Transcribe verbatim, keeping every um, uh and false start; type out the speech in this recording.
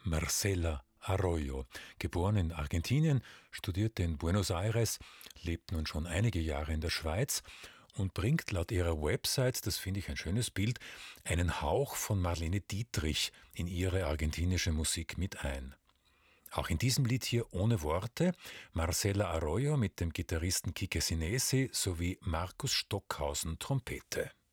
Marcela Arroyo. Geboren in Argentinien, studierte in Buenos Aires, lebt nun schon einige Jahre in der Schweiz und bringt laut ihrer Website, das finde ich ein schönes Bild, einen Hauch von Marlene Dietrich in ihre argentinische Musik mit ein. Auch in diesem Lied hier ohne Worte, Marcela Arroyo mit dem Gitarristen Kike Sinesi sowie Markus Stockhausen Trompete.